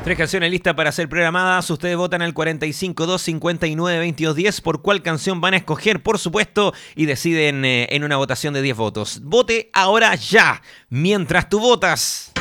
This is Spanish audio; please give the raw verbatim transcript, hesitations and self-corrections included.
Tres canciones listas para ser programadas. Ustedes votan al cuarenta y cinco, dos cincuenta y nueve, veintidós diez por cuál canción van a escoger, por supuesto, y deciden eh, en una votación de diez votos. Vote ahora ya, mientras tú votas.